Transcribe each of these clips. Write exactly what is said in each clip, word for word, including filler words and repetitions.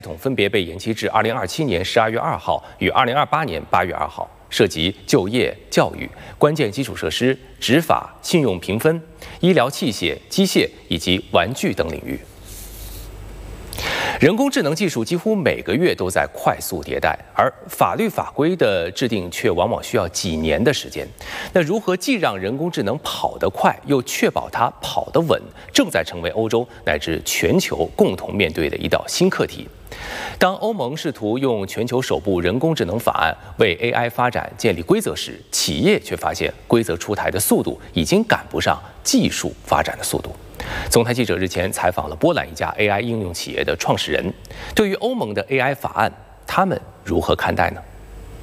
统分别被延期至二零二七年十二月二号与二零二八年八月二号，涉及就业、教育、关键基础设施、执法、信用评分、医疗器械、机械以及玩具等领域。人工智能技术几乎每个月都在快速迭代，而法律法规的制定却往往需要几年的时间。那如何既让人工智能跑得快，又确保它跑得稳，正在成为欧洲乃至全球共同面对的一道新课题。当欧盟试图用全球首部人工智能法案为 A I 发展建立规则时，企业却发现规则出台的速度已经赶不上技术发展的速度。总台记者日前采访了波兰一家 A I 应用企业的创始人，对于欧盟的 A I 法案，他们如何看待呢？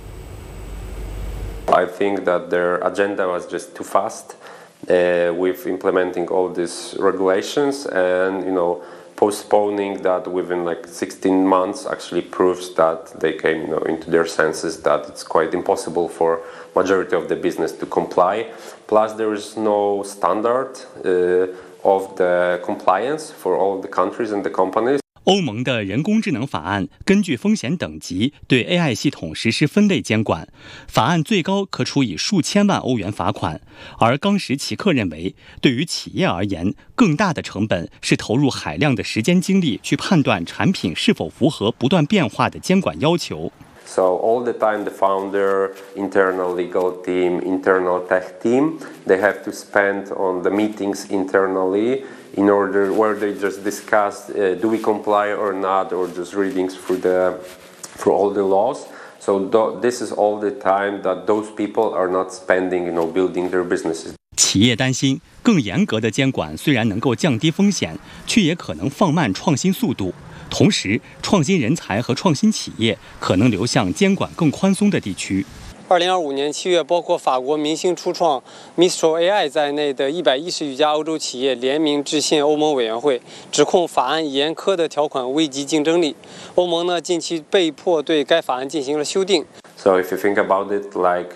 I think that their agenda was just too fast uh, with implementing all these regulations, and you know, postponing that within like sixteen months actually proves that they came, you know, into their senses that it's quite impossible for majority of the business to comply. Plus, there is no standard uh, of the compliance for all the countries and the companies. 欧盟的人工智能法案根据风险等级对 A I 系统实施分类监管，法案最高可处以数千万欧元罚款。而冈什奇克认为，对于企业而言，更大的成本是投入海量的时间精力去判断产品是否符合不断变化的监管要求。 So all the time the founder, internal legal team, internal tech team, they have to spend on the meetings internally in order where they just discuss uh, do we comply or not, or just reading through the through all the laws. So th this is all the time that those people are not spending, you know, building their businesses. 企业担心，更严格的监管虽然能够降低风险，却也可能放慢创新速度。同时，创新人才和创新企业可能流向监管更宽松的地区。 二零二五年七月，包括法国明星初创 Mistral A I 在内的一百一十余家欧洲企业联名致信欧盟委员会，指控法案严苛的条款危及竞争力。欧盟呢，近期被迫对该法案进行了修订。 So if you think about it, like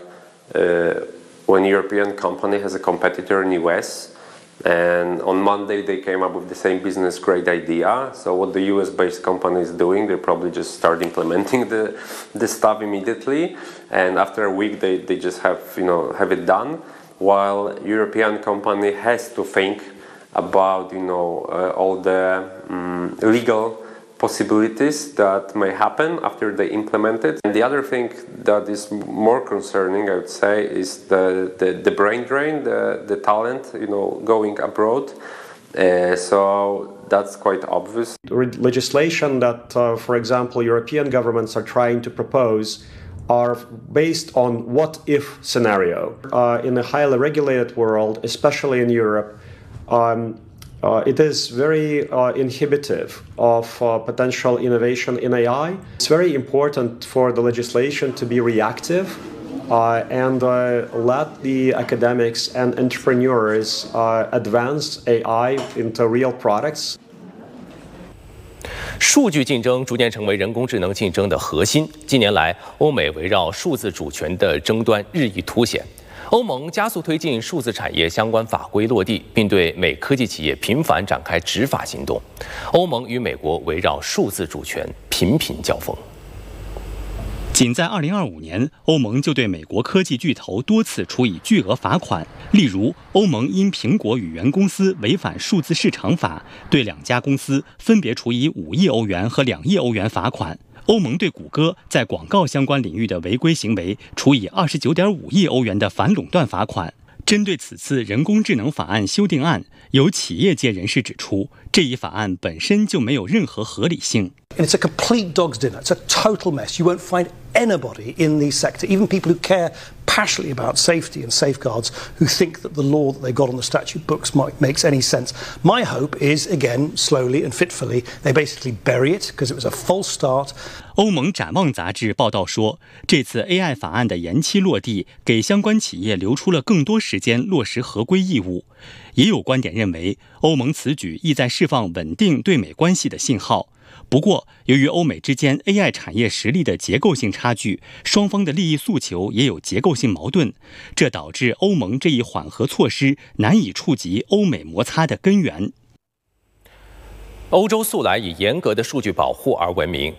uh, when European company has a competitor in U S. And on Monday they came up with the same business great idea. So what the U S-based company is doing, they probably just start implementing the the stuff immediately. And after a week, they, they just have you know have it done. While European company has to think about you know uh, all the um, legal possibilities that may happen after they implement it. And the other thing that is more concerning, I would say, is the, the, the brain drain, the, the talent, you know, going abroad. Uh, so that's quite obvious. Legislation that, uh, for example, European governments are trying to propose are based on what-if scenario. Uh, in a highly regulated world, especially in Europe, um, Uh, it is very uh, inhibitive of uh, potential innovation in A I. It's very important for the legislation to be reactive uh, and uh, let the academics and entrepreneurs uh, advance A I into real products. 数据竞争逐渐成为人工智能竞争的核心。近年来，欧美围绕数字主权的争端日益凸显。欧盟加速推进数字产业相关法规落地，并对美科技企业频繁展开执法行动。欧盟与美国围绕数字主权频频交锋。 仅在二零二五年，欧盟就对美国科技巨头多次处以巨额罚款。例如，欧盟因苹果与原公司违反数字市场法，对两家公司分别处以五亿欧元和两亿欧元罚款。欧盟对谷歌在广告相关领域的违规行为处以二十九点五亿欧元的反垄断罚款。针对此次人工智能法案修订案，有企业界人士指出，这一法案本身就没有任何合理性。 It's a complete dog's dinner. It's a total mess. You won't find anybody in the sector, even people who care passionately about safety and safeguards, who think that the law that they got on the statute books might, makes any sense. My hope is, again, slowly and fitfully, they basically bury it because it was a false start. 欧盟展望杂志报道说，这次 A I 法案的延期落地，给相关企业留出了更多时间落实合规义务。也有观点认为，欧盟此举意在释放稳定对美关系的信号。不过，由于欧美之间 A I 产业实力的结构性差距，双方的利益诉求也有结构性矛盾，这导致欧盟这一缓和措施难以触及欧美摩擦的根源。 欧洲素来以严格的数据保护而闻名，